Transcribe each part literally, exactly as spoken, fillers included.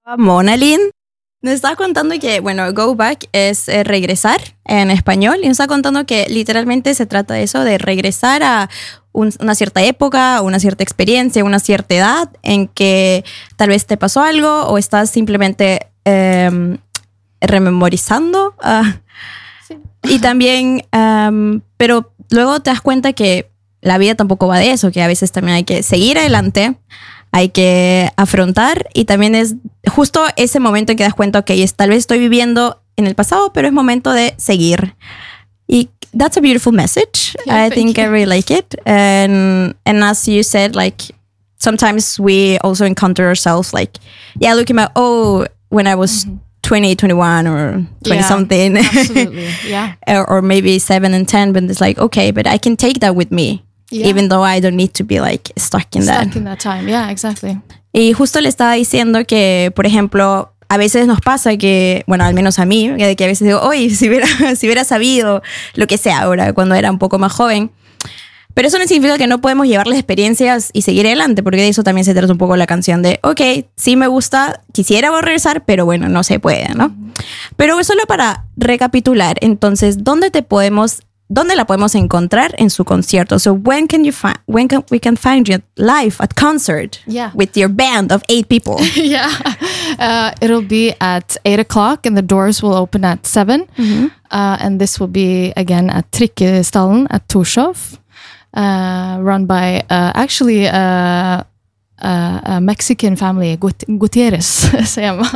Mona Lynn nos estaba contando que, bueno, go back es eh, regresar en español, y nos está contando que literalmente se trata de eso, de regresar a un, una cierta época, una cierta experiencia, una cierta edad en que tal vez te pasó algo o estás simplemente eh, rememorizando. Uh, sí. Y también, um, pero luego te das cuenta que la vida tampoco va de eso, que a veces también hay que seguir adelante, hay que afrontar, y también es justo ese momento en que das cuenta, ok, es, tal vez estoy viviendo en el pasado, pero es momento de seguir. Y that's a beautiful message. Yeah, I think you. I really like it. And, and as you said, like, sometimes we also encounter ourselves like, yeah, looking at, oh, when I was mm-hmm. twenty, twenty-one or twenty yeah, something. Absolutely, yeah. or, or maybe seven and ten, but it's like, okay, but I can take that with me. Yeah. Even though I don't need to be like stuck in stuck that. Stuck in that time, yeah, exactly. Y justo le estaba diciendo que, por ejemplo, a veces nos pasa que, bueno, al menos a mí, que a veces digo, oye, si hubiera, si hubiera sabido lo que sé ahora, cuando era un poco más joven. Pero eso no significa que no podemos llevar las experiencias y seguir adelante, porque de eso también se trata un poco la canción de, ok, sí me gusta, quisiera regresar, pero bueno, no se puede, ¿no? Mm-hmm. Pero solo para recapitular, entonces, ¿dónde te podemos ¿Dónde la podemos encontrar en su concierto? So when can you find when can we can find you live at concert yeah. with your band of eight people? yeah, uh, it'll be at eight o'clock, and the doors will open at seven. Mm-hmm. Uh, and this will be again at Trikkestallen at Torshov, uh, run by uh, actually uh, uh, a Mexican family, Gut- Gutierrez se llama.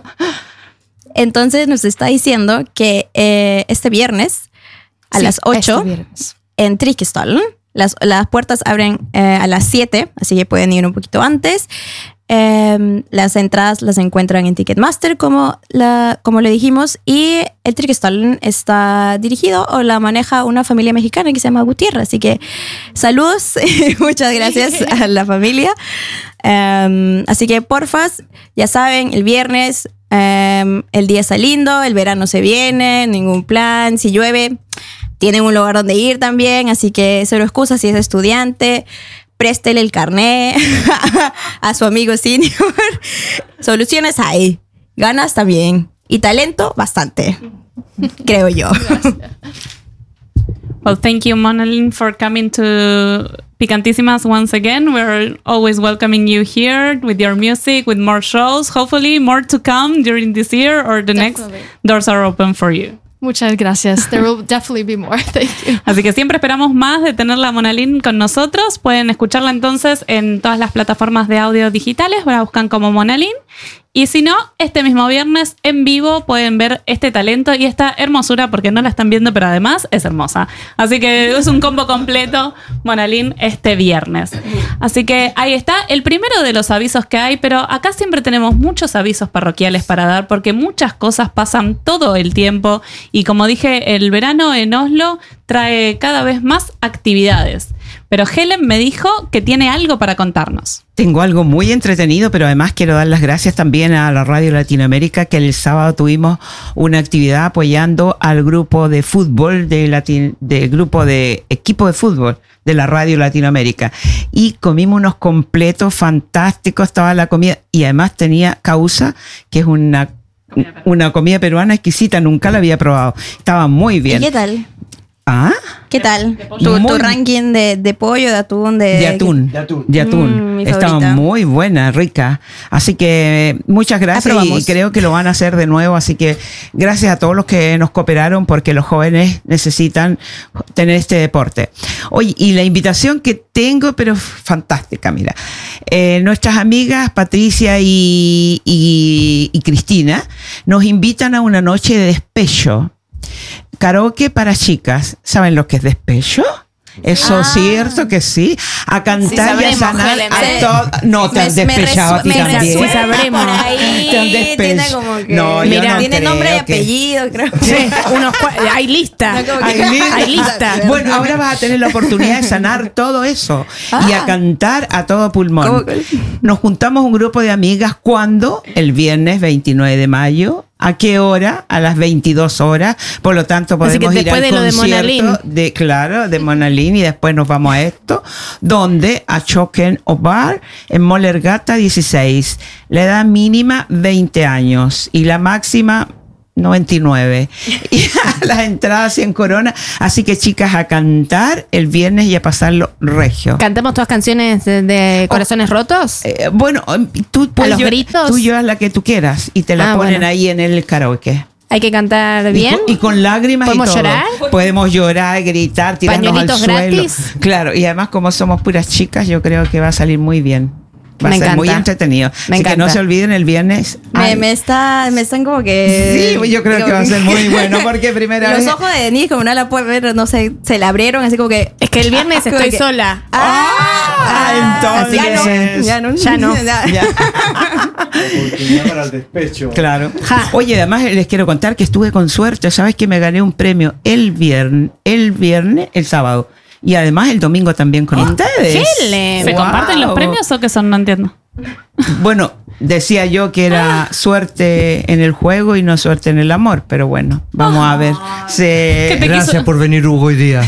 Entonces nos está diciendo que eh, este viernes a sí, las ocho este en Trikkestallen. Las, las puertas abren eh, a las siete, así que pueden ir un poquito antes. Eh, las entradas las encuentran en Ticketmaster, como, la, como le dijimos. Y el Trikkestallen está dirigido o la maneja una familia mexicana que se llama Gutiérrez. Así que saludos, muchas gracias a la familia. Um, así que porfas, ya saben, el viernes um, el día está lindo, el verano se viene, ningún plan. Si llueve, tienen un lugar donde ir también, así que cero excusas. Si es estudiante, préstele el carné a su amigo senior. Soluciones hay, ganas también, y talento bastante, creo yo. Well, thank you, Mona Lynn, for coming to Picantísimas once again. We're always welcoming you here with your music, with more shows, hopefully more to come during this year or the Definitely. Next. Doors are open for you. Muchas gracias. There will definitely be more. Thank you. Así que siempre esperamos más de tenerla a Mona Lynn con nosotros. Pueden escucharla entonces en todas las plataformas de audio digitales. La buscan como Mona Lynn. Y si no, este mismo viernes en vivo pueden ver este talento y esta hermosura, porque no la están viendo, pero además es hermosa. Así que es un combo completo, Mona Lynn, este viernes. Así que ahí está el primero de los avisos que hay, pero acá siempre tenemos muchos avisos parroquiales para dar, porque muchas cosas pasan todo el tiempo. Y como dije, el verano en Oslo trae cada vez más actividades. Pero Helen me dijo que tiene algo para contarnos. Tengo algo muy entretenido, pero además quiero dar las gracias también a la Radio Latinoamérica, que el sábado tuvimos una actividad apoyando al grupo de fútbol, de Latin, del grupo de equipo de fútbol de la Radio Latinoamérica. Y comimos unos completos fantásticos, estaba la comida, y además tenía causa, que es una, una comida peruana exquisita, nunca la había probado. Estaba muy bien. ¿Y qué tal? ¿Ah? ¿Qué tal? ¿Tu, tu ranking de, de pollo, de atún? De, de atún. De atún. De atún. Mm, Estaba muy buena, rica. Así que muchas gracias. Aprobamos. Y creo que lo van a hacer de nuevo. Así que gracias a todos los que nos cooperaron, porque los jóvenes necesitan tener este deporte. Oye, y la invitación que tengo, pero fantástica, mira. Eh, nuestras amigas Patricia y, y, y Cristina nos invitan a una noche de despecho. Karaoke para chicas. ¿Saben lo que es despecho? Eso ah. es cierto que sí. A cantar sí, y a sanar Helen, a ¿eh? todo. No, te has despechado a ti también. Sí, sabremos. Por ahí te han despechado. Tiene como que... No, Mira, no tiene nombre y que... apellido, creo. Sí, unos cua... Hay lista. No, hay, lista. hay lista. Bueno, ahora vas a tener la oportunidad de sanar todo eso ah. y a cantar a todo pulmón. ¿Cómo? Nos juntamos un grupo de amigas cuando el viernes veintinueve de mayo ¿A qué hora? A las veintidós horas. Por lo tanto, podemos ir al de concierto de, de, claro, de Monalín, y después nos vamos a esto, donde a Choquen o Bar en Molergata dieciséis. La edad mínima veinte años y la máxima noventa y nueve. Y las entradas cien coronas. Así que, chicas, a cantar el viernes y a pasarlo regio. ¿Cantamos todas canciones de, de Corazones oh, Rotos? Eh, bueno, tú puedes. ¿A los gritos? Tú llevas la que tú quieras y te la ah, ponen bueno. ahí en el karaoke. Hay que cantar bien. Y con, y con lágrimas y todo. ¿Podemos llorar? Podemos llorar, gritar, tirarnos ¿Pañuelitos al suelo. gratis? Claro, y además, como somos puras chicas, yo creo que va a salir muy bien. Va me a ser encanta. muy entretenido. Me Así encanta. que no se olviden el viernes. Me, me, está, me están como que... Sí, yo creo digo, que va a ser muy bueno porque primera los vez... Los ojos de Denise como no la puede ver, no sé, se le abrieron así como que... Es que el viernes estoy que, sola. Ah, ah entonces... Ya no. Ya no. Ya no. Ya. Oportunidad para el despecho. Claro. Ja. Oye, además les quiero contar que estuve con suerte. ¿Sabes que me gané un premio el viernes, el viernes, el sábado? Y además el domingo también con oh, ustedes. Chile. ¿Se wow. comparten los premios o qué son? No entiendo. Bueno, decía yo que era ah. suerte en el juego y no suerte en el amor, pero bueno, vamos ah. a ver. Se... Gracias quiso... por venir, Hugo, hoy día.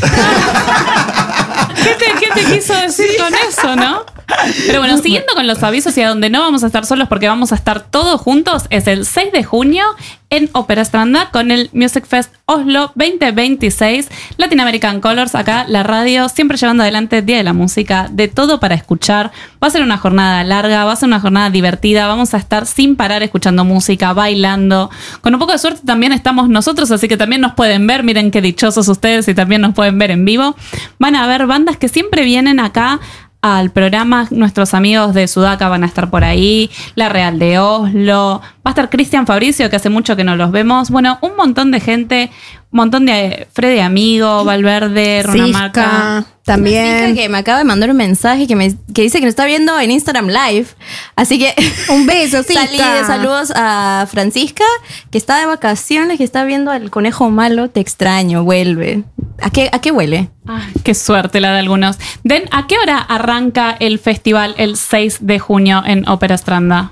¿Qué te, ¿Qué te quiso decir sí. con eso, no? Pero bueno, siguiendo con los avisos y a donde no vamos a estar solos porque vamos a estar todos juntos, es el seis de junio en Ópera Stranda con el Music Fest Oslo veinte veintiséis, Latin American Colors, acá la radio, siempre llevando adelante Día de la Música, de todo para escuchar. Va a ser una jornada larga, va a ser una jornada divertida, vamos a estar sin parar escuchando música, bailando. Con un poco de suerte también estamos nosotros, así que también nos pueden ver, miren qué dichosos ustedes y también nos pueden ver en vivo. Van a haber bandas que siempre vienen acá al programa, nuestros amigos de Sudaca van a estar por ahí, La Real de Oslo, va a estar Cristian Fabricio, que hace mucho que no los vemos, bueno, un montón de gente, un montón de Freddy Amigo, Valverde, Runamarca. También. Una que me acaba de mandar un mensaje que, me, que dice que nos está viendo en Instagram Live. Así que un beso, sí. Saludos a Francisca, que está de vacaciones, que está viendo al conejo malo. Te extraño, vuelve. ¿A qué, a qué huele? Ay, qué suerte la de algunos. Den, ¿a qué hora arranca el festival el seis de junio en Ópera Stranda?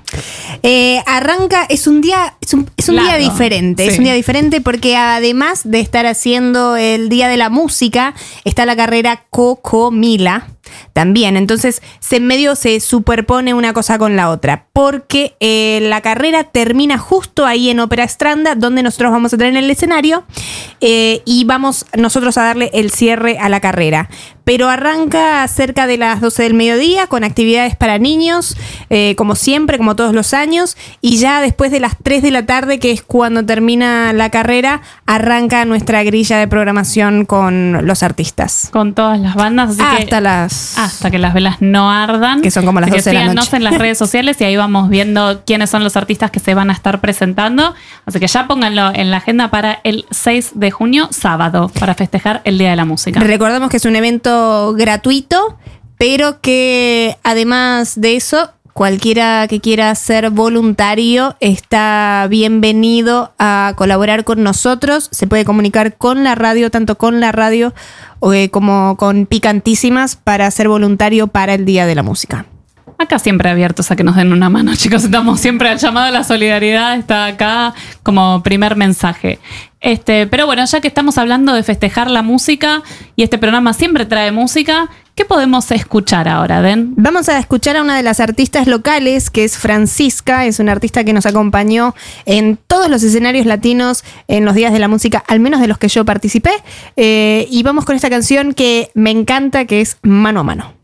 Eh, arranca, es un día, es un, es un día diferente. Sí. Es un día diferente porque además de estar haciendo el Día de la Música, está la carrera Cocomila también. Entonces, se en medio se superpone una cosa con la otra. Porque eh, la carrera termina justo ahí en Ópera Stranda, donde nosotros vamos a tener el escenario eh, y vamos nosotros a darle el cierre a la carrera. Pero arranca cerca de las doce del mediodía con actividades para niños, eh, como siempre, como todos los años. Y ya después de las tres de la tarde, que es cuando termina la carrera, arranca nuestra grilla de programación con los artistas. Con todas las bandas. Así hasta que, las... Hasta que las velas no ardan. Que son como las así doce de la noche. Síganos en las redes sociales y ahí vamos viendo quiénes son los artistas que se van a estar presentando. Así que ya pónganlo en la agenda para el seis de junio, sábado, para festejar el Día de la Música. Recordamos que es un evento gratuito, pero que además de eso, cualquiera que quiera ser voluntario está bienvenido a colaborar con nosotros. Se puede comunicar con la radio, tanto con la radio eh, como con Picantísimas, para ser voluntario para el Día de la Música. Acá siempre abiertos a que nos den una mano, chicos. Estamos siempre al llamado a la solidaridad. Está acá como primer mensaje. Este, pero bueno, ya que estamos hablando de festejar la música y este programa siempre trae música, ¿qué podemos escuchar ahora, Den? Vamos a escuchar a una de las artistas locales, que es Francisca. Es una artista que nos acompañó en todos los escenarios latinos en los días de la música, al menos de los que yo participé. Eh, y vamos con esta canción que me encanta, que es Mano a Mano.